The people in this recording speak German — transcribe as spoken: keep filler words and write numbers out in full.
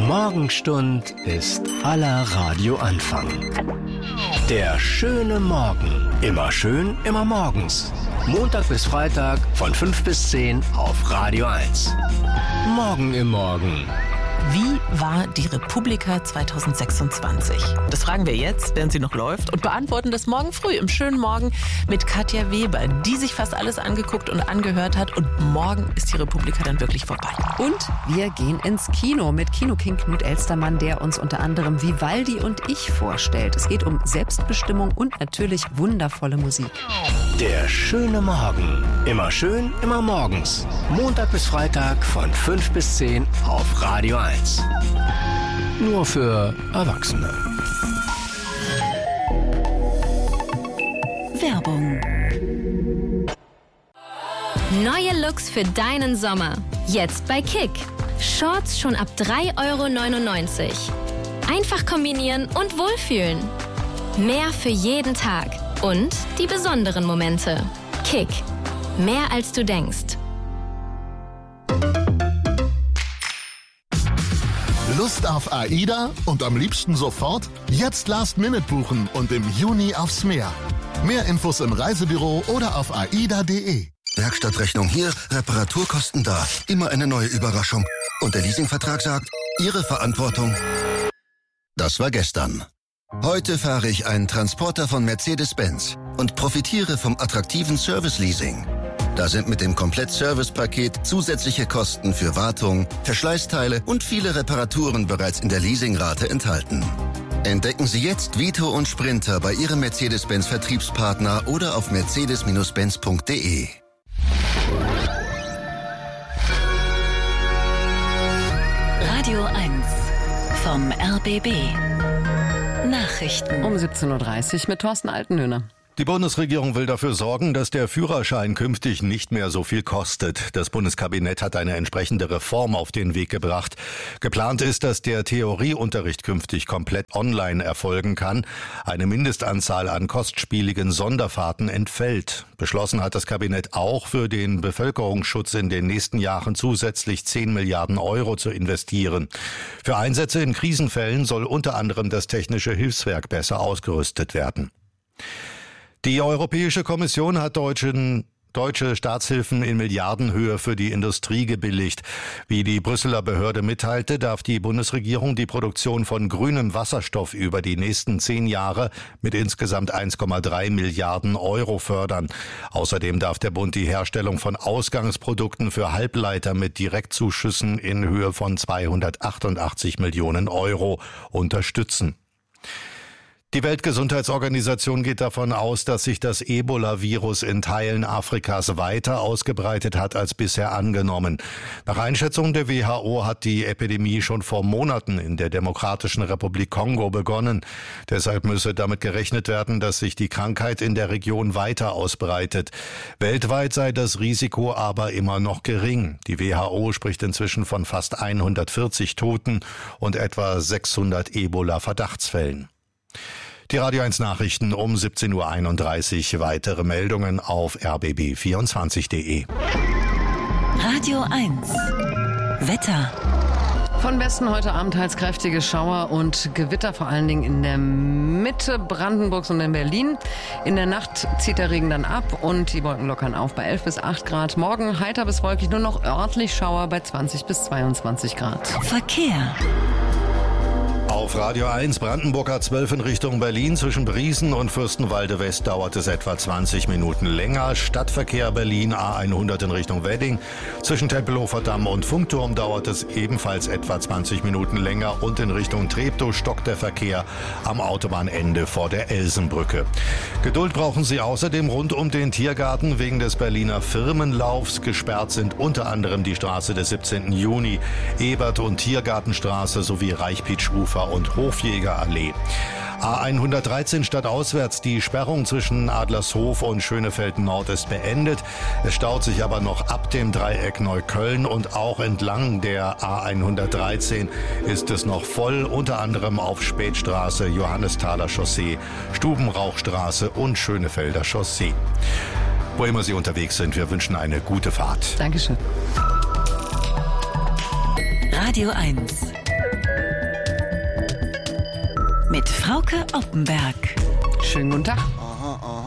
Morgenstund ist aller Radioanfang. Der schöne Morgen. Immer schön, immer morgens. Montag bis Freitag von fünf bis zehn auf Radio eins. Morgen im Morgen. Wie war die Republika zwanzig sechsundzwanzig? Das fragen wir jetzt, während sie noch läuft, und beantworten das morgen früh im schönen Morgen mit Katja Weber, die sich fast alles angeguckt und angehört hat. Und morgen ist die Republika dann wirklich vorbei. Und wir gehen ins Kino mit Kinoking Knut Elstermann, der uns unter anderem Vivaldi und ich vorstellt. Es geht um Selbstbestimmung und natürlich wundervolle Musik. Der schöne Morgen. Immer schön, immer morgens. Montag bis Freitag von fünf bis zehn auf Radio eins. Nur für Erwachsene. Werbung. Neue Looks für deinen Sommer. Jetzt bei Kick. Shorts schon ab drei Euro neunundneunzig. Einfach kombinieren und wohlfühlen. Mehr für jeden Tag. Und die besonderen Momente. Kick. Mehr als du denkst. Lust auf AIDA und am liebsten sofort? Jetzt Last Minute buchen und im Juni aufs Meer. Mehr Infos im Reisebüro oder auf aida punkt de. Werkstattrechnung hier, Reparaturkosten da. Immer eine neue Überraschung. Und der Leasingvertrag sagt, Ihre Verantwortung. Das war gestern. Heute fahre ich einen Transporter von Mercedes-Benz und profitiere vom attraktiven Service-Leasing. Da sind mit dem Komplett-Service-Paket zusätzliche Kosten für Wartung, Verschleißteile und viele Reparaturen bereits in der Leasingrate enthalten. Entdecken Sie jetzt Vito und Sprinter bei Ihrem Mercedes-Benz-Vertriebspartner oder auf mercedes benz punkt de. Radio eins vom R B B. Nachrichten. Um siebzehn Uhr dreißig mit Thorsten Altenhöhner. Die Bundesregierung will dafür sorgen, dass der Führerschein künftig nicht mehr so viel kostet. Das Bundeskabinett hat eine entsprechende Reform auf den Weg gebracht. Geplant ist, dass der Theorieunterricht künftig komplett online erfolgen kann. Eine Mindestanzahl an kostspieligen Sonderfahrten entfällt. Beschlossen hat das Kabinett auch, für den Bevölkerungsschutz in den nächsten Jahren zusätzlich zehn Milliarden Euro zu investieren. Für Einsätze in Krisenfällen soll unter anderem das Technische Hilfswerk besser ausgerüstet werden. Die Europäische Kommission hat deutschen Deutsche Staatshilfen in Milliardenhöhe für die Industrie gebilligt. Wie die Brüsseler Behörde mitteilte, darf die Bundesregierung die Produktion von grünem Wasserstoff über die nächsten zehn Jahre mit insgesamt eins Komma drei Milliarden Euro fördern. Außerdem darf der Bund die Herstellung von Ausgangsprodukten für Halbleiter mit Direktzuschüssen in Höhe von zweihundertachtundachtzig Millionen Euro unterstützen. Die Weltgesundheitsorganisation geht davon aus, dass sich das Ebola-Virus in Teilen Afrikas weiter ausgebreitet hat als bisher angenommen. Nach Einschätzung der W H O hat die Epidemie schon vor Monaten in der Demokratischen Republik Kongo begonnen. Deshalb müsse damit gerechnet werden, dass sich die Krankheit in der Region weiter ausbreitet. Weltweit sei das Risiko aber immer noch gering. Die W H O spricht inzwischen von fast hundertvierzig Toten und etwa sechshundert Ebola-Verdachtsfällen. Die Radio eins Nachrichten um siebzehn Uhr einunddreißig. Weitere Meldungen auf r b b vierundzwanzig punkt de. Radio eins. Wetter. Von Westen heute Abend teils kräftige Schauer und Gewitter, vor allen Dingen in der Mitte Brandenburgs und in Berlin. In der Nacht zieht der Regen dann ab und die Wolken lockern auf bei elf bis acht Grad. Morgen heiter bis wolkig, nur noch örtlich Schauer bei zwanzig bis zweiundzwanzig Grad. Verkehr. Auf Radio eins Brandenburger zwölf in Richtung Berlin. Zwischen Briesen und Fürstenwalde West dauert es etwa zwanzig Minuten länger. Stadtverkehr Berlin A hundert in Richtung Wedding. Zwischen Tempelhofer Damm und Funkturm dauert es ebenfalls etwa zwanzig Minuten länger. Und in Richtung Treptow stockt der Verkehr am Autobahnende vor der Elsenbrücke. Geduld brauchen Sie außerdem rund um den Tiergarten wegen des Berliner Firmenlaufs. Gesperrt sind unter anderem die Straße des siebzehnten Juni, Ebert- und Tiergartenstraße sowie Reichpitsch-Ufer und Hofjägerallee. A hundertdreizehn stadtauswärts, die Sperrung zwischen Adlershof und Schönefeld Nord ist beendet. Es staut sich aber noch ab dem Dreieck Neukölln und auch entlang der A hundertdreizehn ist es noch voll, unter anderem auf Spätstraße, Johannesthaler Chaussee, Stubenrauchstraße und Schönefelder Chaussee. Wo immer Sie unterwegs sind, wir wünschen eine gute Fahrt. Dankeschön. Radio eins. mit Frauke Oppenberg. Schönen guten Tag. Aha, aha.